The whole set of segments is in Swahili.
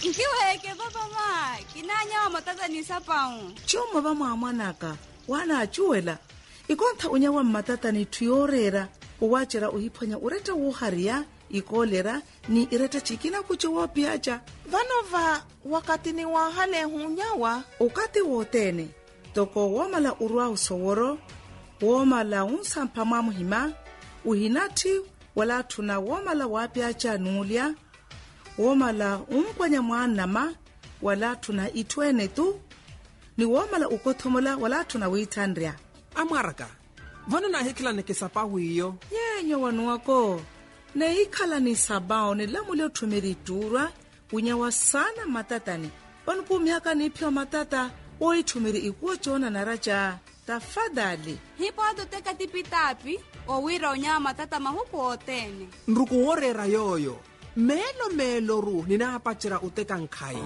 Nkiweke baba ma, kinanya wa matata ni sapao. Choma ba mwanaka, wana achuela. Ikonta unyawa matata ni tuyorera, uwachera uhiponya ureta uharia, ikolera ni ireta chikina kuchowa piacha. Vanova wakati ni wahale hunyawa. Ukati wotene, toko womala urua usoworo, womala unsampa mamuhima, uhinati wala tuna womala wapiacha nulia, womala umkwanya mwanama, wala tuna itwene tu, ni womala ukotomola wala tuna uitandria. Amaraka, vano na hekila neke sapahu iyo? Nyenyo wanu wako, na hikala ni sabao ni lamu leo tumiriturwa, unyawa sana matatani. Wanupu miaka ni pio matata, oi tumiri ikuwa chona na raja, tafadhali. Hipo ato teka tipitapi, owira unyawa matata mahuku otene. Nruku orera yoyo, melo ru nina apachira uteka nkai.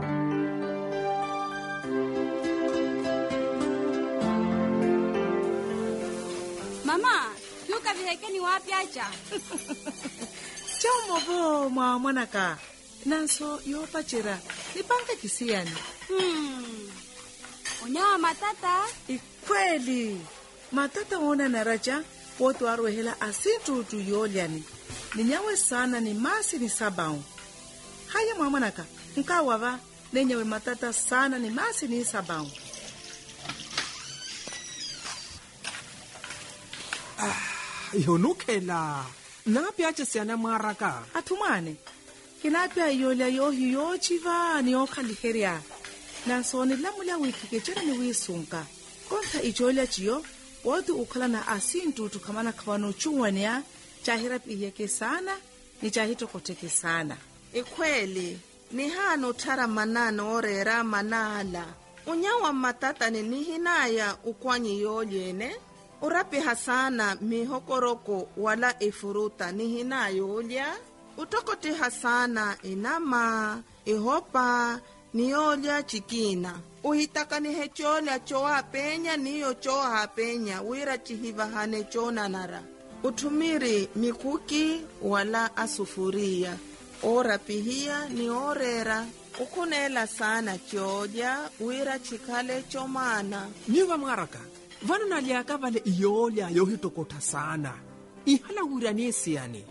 Mama, yuka vihekeni wapi acha? Chomo bo mwanaka, nanso yopachira, nipange kisiani. Unyawa matata? Ikweli, matata wona na raja, wotu arwehela asintu tuyoliani. Ninyawe sana ni masi ni sabao. Haya mwanaka, nkawava, nenyewe matata sana ni masi ni sabao. Yonukela, napi ache siana maraka. Atumane, kinapia yolia yohi yochiva ni okaliheria. Nansoni lamula wikikechera ni wisunka. Konta ijolia chiyo, wotu ukala na asintu tukamana kawano chuwania, chahira piheke sana, ni chahito koteke sana. Ikweli, ni hano tara manano orera manala. Unyawa matata ni nihinaya ukwanyi yolyene. Urapi hasana mihokoroko wala ifuruta nihina yolya. Utokoti hasana inama, ihopa, niyolya chikina. Uhitaka ni hecholya choa penya niyo choa penya wira chihiva hane chona nara. Utumiri mikuki wala asufuria. Orapi hiya ni orera. Ukunela sana cholya wira chikale chomana. Nyuwa maraka. Vano naliaka vale iyolya yohitokota sana. Ihala uranesi yani.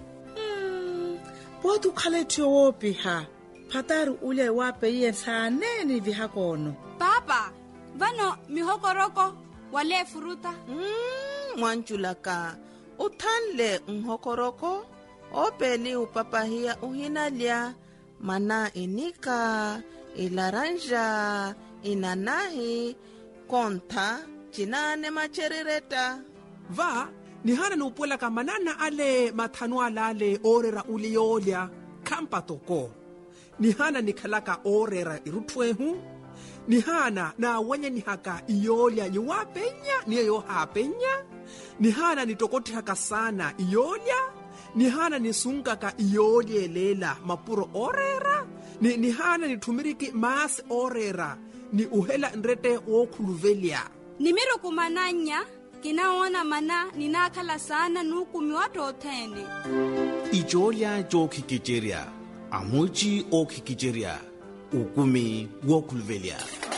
Wotu kale tiowopi ha. Pataru ule wape iye saaneni vihakono. Papa, vano mihokoroko wale furuta? Mwanchulaka, utanle mhokoroko, opeli upapahia uhinalya, mana inika, ilaranja, inanahi, konta, chinane macherireta. Va, ni hana nupuela ka manana ale matanu alale orera uliyolya kampa toko. Ni hana nikalaka orera irutwehu. Ni hana na wanya ni haka iyolya yuwa penya, niyo yoha penya. Ni hana nitokoti haka sana iyolya. Ni hana nisunga ka iyolye lela mapuro orera. Ni hana nitumiriki maas orera. Ni uhela nrete okuluvelia. Nimiro kumananya, kinaona mana ninakala sana nukumi watu otene. Ijolya jokikijeria, amuji okikijeria, ukumi wokulvelia.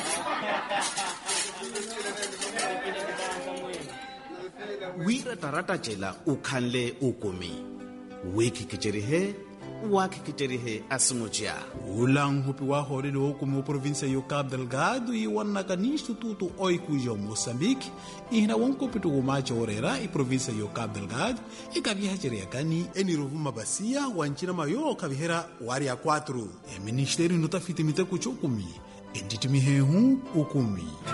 Wira tarata jela ukanle ukumi. Wikikijerihe, wakikijerihe asimujia. Ulang hupi wa hori lo como província yo Cabo Delgado e wanaka ni Instituto Oiku yo Moçambique e na wanko pitu umacha orera e província yo Cabo Delgado e kavia jeria kani enirovuma basia wanchina mayo kavihera wari ya 4 e ministério nota fitimite kuchokumi enditimi hehu ukumi.